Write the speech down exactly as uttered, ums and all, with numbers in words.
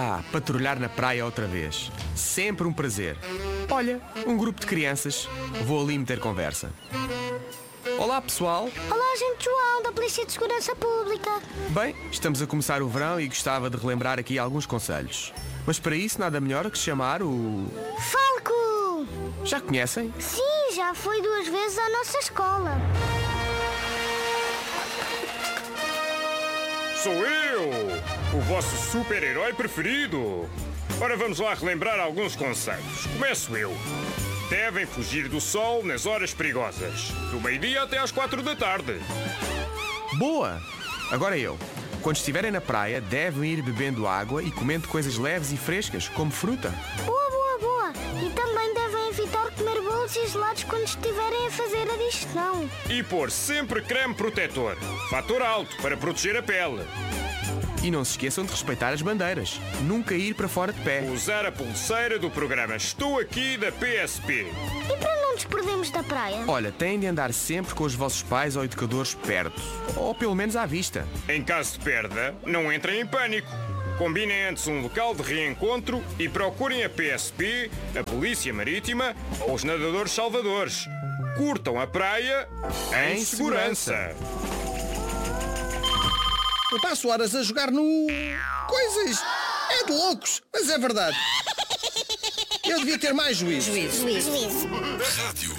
Ah, patrulhar na praia outra vez. Sempre um prazer. Olha, um grupo de crianças. Vou ali meter conversa. Olá, pessoal. Olá, agente João, da Polícia de Segurança Pública. Bem, estamos a começar o verão e gostava de relembrar aqui alguns conselhos. Mas para isso nada melhor que chamar o... Falco! Já conhecem? Sim, já foi duas vezes à nossa escola. Sou eu, o vosso super-herói preferido. Ora, vamos lá relembrar alguns conselhos. Começo eu. Devem fugir do sol nas horas perigosas, do meio-dia até às quatro da tarde. Boa! Agora eu. Quando estiverem na praia, devem ir bebendo água e comendo coisas leves e frescas, como fruta. Boa, boa, boa. E também devem evitar comer bolos e gelados quando estiverem a fazer a digestão. E pôr sempre creme protetor, fator alto para proteger a pele. E não se esqueçam de respeitar as bandeiras. Nunca ir para fora de pé. Usar a pulseira do programa Estou Aqui da P S P. E para não nos perdermos da praia? Olha, têm de andar sempre com os vossos pais ou educadores perto. Ou pelo menos à vista. Em caso de perda, não entrem em pânico. Combinem antes um local de reencontro e procurem a P S P, a Polícia Marítima ou os nadadores salvadores. Curtam a praia em, Em segurança. segurança. Eu passo horas a jogar no... Coisas! É de loucos, mas é verdade. Eu devia ter mais juízo. Juízo. Juízo. Rádio